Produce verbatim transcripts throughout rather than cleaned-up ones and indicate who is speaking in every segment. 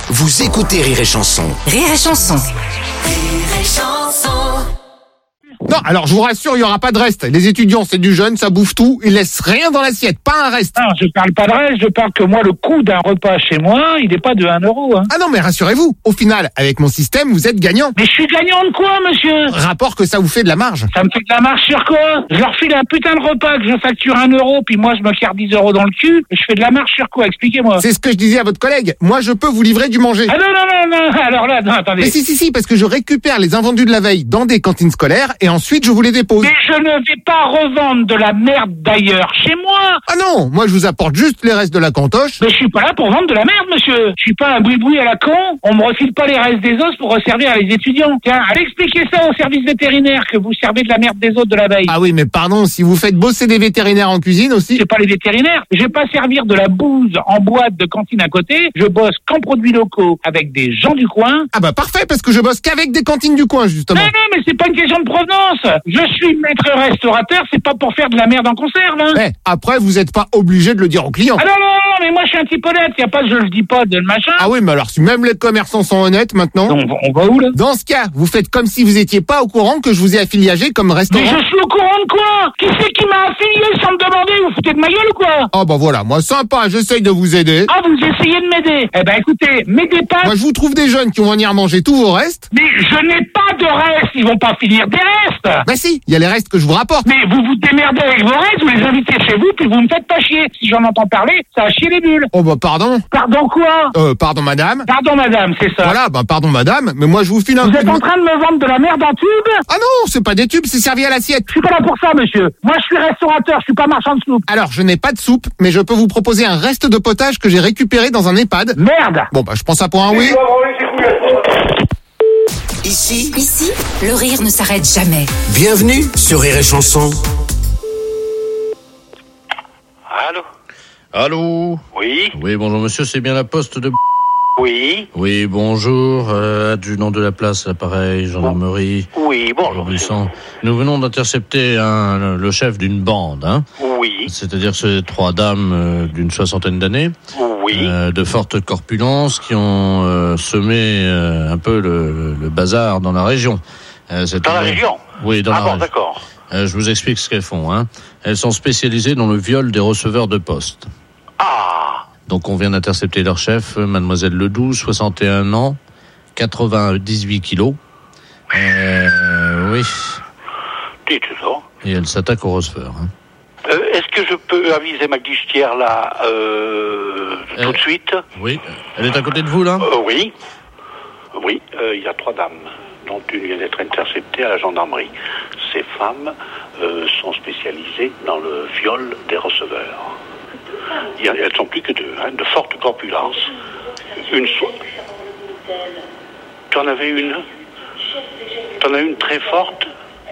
Speaker 1: Vous écoutez Rire et Chanson.
Speaker 2: Rire et Chanson.
Speaker 3: Rire et Chanson.
Speaker 4: Non, alors je vous rassure, il n'y aura pas de reste. Les étudiants, c'est du jeune, ça bouffe tout, ils laissent rien dans l'assiette, pas un reste.
Speaker 5: Non, je parle pas de reste, je parle que moi, le coût d'un repas chez moi, il n'est pas de un euro. Hein.
Speaker 4: Ah non, mais rassurez-vous, au final, avec mon système, vous êtes gagnant.
Speaker 5: Mais je suis gagnant de quoi, monsieur?
Speaker 4: Rapport que ça vous fait de la marge.
Speaker 5: Ça me fait de la marge sur quoi? Je leur file un putain de repas que je facture un euro, puis moi je me carre dix euros dans le cul, et je fais de la marge sur quoi? Expliquez-moi.
Speaker 4: C'est ce que je disais à votre collègue, moi je peux vous livrer du manger.
Speaker 5: Ah non, non, non, non, alors là, non, attendez.
Speaker 4: Mais si, si, si, parce que je récupère les invendus de la veille dans des cantines scolaires, et ensuite je vous les dépose.
Speaker 5: Mais je ne vais pas revendre de la merde d'ailleurs chez moi.
Speaker 4: Ah non, moi je vous apporte juste les restes de la cantoche.
Speaker 5: Mais je suis pas là pour vendre de la merde, monsieur. Je suis pas un boui-boui à la con. On me refile pas les restes des os pour resservir à les étudiants. Tiens, allez expliquer ça au service vétérinaire que vous servez de la merde des autres de la veille.
Speaker 4: Ah oui, mais pardon, si vous faites bosser des vétérinaires en cuisine aussi.
Speaker 5: C'est pas les vétérinaires. Je vais pas servir de la bouse en boîte de cantine à côté. Je bosse qu'en produits locaux avec des gens du coin.
Speaker 4: Ah bah parfait, parce que je bosse qu'avec des cantines du coin, justement.
Speaker 5: Non, non, mais c'est pas une question de provenance. Je suis maître restaurateur, c'est pas pour faire de la merde en conserve, hein.
Speaker 4: Eh, après, vous êtes pas obligé de le dire aux clients.
Speaker 5: Ah non, non, non, mais moi je suis un type honnête. Y a pas de je le dis pas de machin.
Speaker 4: Ah oui, mais alors si même les commerçants sont honnêtes maintenant.
Speaker 5: On va, on va où là?
Speaker 4: Dans ce cas, vous faites comme si vous étiez pas au courant que je vous ai affiliagé comme restaurant.
Speaker 5: Mais je suis au courant de quoi? Qui c'est qui m'a affilié sans me demander? Vous foutez de ma gueule ou quoi?
Speaker 4: Ah bah voilà, moi sympa, j'essaye de vous aider.
Speaker 5: Ah, vous essayez de m'aider? Eh ben écoutez, m'aidez pas.
Speaker 4: Moi je vous trouve des jeunes qui vont venir manger tous vos restes.
Speaker 5: Mais je n'ai pas de restes, ils vont pas finir des restes.
Speaker 4: Bah si, il y a les restes que je vous rapporte.
Speaker 5: Mais vous vous démerdez avec vos restes, vous les invitez chez vous, puis vous me faites pas chier. Si j'en entends parler, ça a chier les bulles.
Speaker 4: Oh bah pardon.
Speaker 5: Pardon quoi?
Speaker 4: Euh, pardon madame.
Speaker 5: Pardon madame, c'est ça.
Speaker 4: Voilà, bah pardon madame, mais moi je vous file un
Speaker 5: Vous
Speaker 4: coup
Speaker 5: êtes
Speaker 4: de-
Speaker 5: en train de me vendre de la merde en tube?
Speaker 4: Ah non, c'est pas des tubes, c'est servi à l'assiette.
Speaker 5: Je suis pas là pour ça, monsieur. Moi, je suis restaurateur, je suis pas marchand de soupe.
Speaker 4: Alors, je n'ai pas de soupe, mais je peux vous proposer un reste de potage que j'ai récupéré dans un EHPAD.
Speaker 5: Merde!
Speaker 4: Bon bah je prends ça pour un oui.
Speaker 1: Ici,
Speaker 2: Ici, le rire ne s'arrête jamais.
Speaker 1: bienvenue sur Rire et Chanson.
Speaker 6: Allô?
Speaker 7: Allô?
Speaker 6: Oui?
Speaker 7: Oui, bonjour monsieur, c'est bien la poste de...
Speaker 6: Oui?
Speaker 7: Oui, bonjour, euh, adjudant de la place, l'appareil, gendarmerie.
Speaker 6: Oui, bonjour, monsieur.
Speaker 7: Buisson. Nous venons d'intercepter un, le- le chef d'une bande, hein,
Speaker 6: Oui,
Speaker 7: c'est-à-dire ces trois dames euh, d'une soixantaine d'années,
Speaker 6: oui.
Speaker 7: euh, de forte corpulence, qui ont euh, semé euh, un peu le, le bazar dans la région. Euh, c'est
Speaker 6: Dans la
Speaker 7: une-
Speaker 6: région?
Speaker 7: Oui, dans
Speaker 6: Ah
Speaker 7: la
Speaker 6: bon,
Speaker 7: région.
Speaker 6: d'accord.
Speaker 7: Euh, je vous explique ce qu'elles font, hein. Elles sont spécialisées dans le viol des receveurs de poste.
Speaker 6: Ah!
Speaker 7: Donc on vient d'intercepter leur chef, euh, mademoiselle Ledoux, soixante et un ans, quatre-vingt-dix-huit kilos. Euh, oui,
Speaker 6: Dites donc.
Speaker 7: et elle s'attaque au receveur. Hein.
Speaker 6: Euh, Est-ce que je peux aviser ma guichetière là, euh, tout
Speaker 7: Euh.
Speaker 6: de suite?
Speaker 7: Oui, elle est à côté de vous là?
Speaker 6: Euh, oui. Oui, euh, il y a trois dames, dont une vient d'être interceptée à la gendarmerie. Ces femmes euh, sont spécialisées dans le viol des receveurs. Il y a- elles sont plus que deux, hein, de forte corpulence. Une so... Tu en avais une? Tu en as une très forte?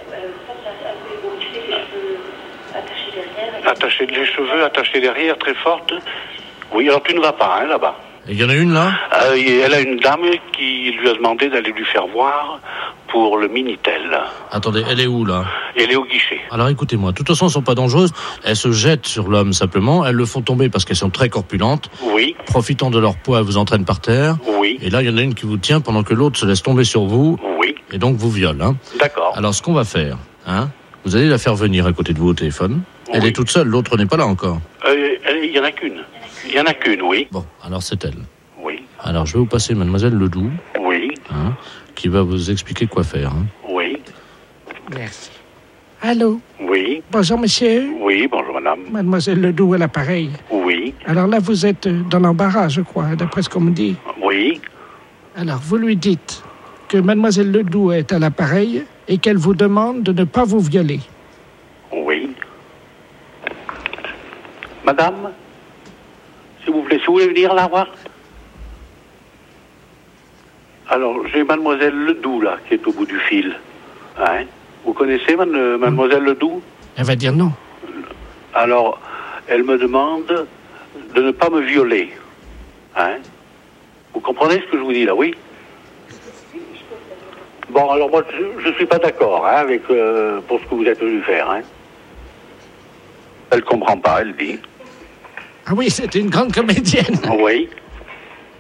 Speaker 6: Attachée les cheveux, attachée derrière, très forte? Oui, alors tu ne vas pas, hein, là-bas.
Speaker 7: Il y en a une là?
Speaker 6: Euh, et elle a une dame qui lui a demandé d'aller lui faire voir pour le Minitel.
Speaker 7: Attendez, elle est où là?
Speaker 6: Elle est au guichet.
Speaker 7: Alors écoutez-moi, de toute façon elles sont pas dangereuses, elles se jettent sur l'homme simplement, elles le font tomber parce qu'elles sont très corpulentes,
Speaker 6: Oui,
Speaker 7: profitant de leur poids, elles vous entraînent par terre,
Speaker 6: oui,
Speaker 7: et là il y en a une qui vous tient pendant que l'autre se laisse tomber sur vous,
Speaker 6: oui.
Speaker 7: et donc vous viole. Hein.
Speaker 6: D'accord.
Speaker 7: Alors ce qu'on va faire, hein, vous allez la faire venir à côté de vous au téléphone, elle
Speaker 6: Oui.
Speaker 7: est toute seule, l'autre n'est pas là encore.
Speaker 6: Euh, elle- Il y en a qu'une. Il y en a qu'une, oui.
Speaker 7: Bon, alors c'est elle.
Speaker 6: Oui,
Speaker 7: Alors je vais vous passer mademoiselle Ledoux,
Speaker 6: oui,
Speaker 7: hein, qui va vous expliquer quoi faire. Hein.
Speaker 6: oui,
Speaker 8: Merci. Allô?
Speaker 6: oui,
Speaker 8: Bonjour, monsieur.
Speaker 6: oui, bonjour madame.
Speaker 8: Mademoiselle Ledoux à l'appareil.
Speaker 6: Oui,
Speaker 8: Alors là, vous êtes euh, dans l'embarras, je crois, d'après ce qu'on me dit.
Speaker 6: oui,
Speaker 8: Alors, vous lui dites que Mademoiselle Ledoux est à l'appareil et qu'elle vous demande de ne pas vous violer.
Speaker 6: oui. Madame, s'il vous plaît, si vous voulez venir la voir. Alors, j'ai mademoiselle Ledoux, là, qui est au bout du fil. Hein? Vous connaissez made- mademoiselle Ledoux?
Speaker 8: Elle va dire non.
Speaker 6: Alors, elle me demande de ne pas me violer. Hein? Vous comprenez ce que je vous dis là, oui? Bon, alors moi, je ne suis pas d'accord hein, avec euh, pour ce que vous êtes venu faire. Hein? Elle comprend pas, elle dit.
Speaker 8: Ah oui, c'est une grande comédienne.
Speaker 6: Oui.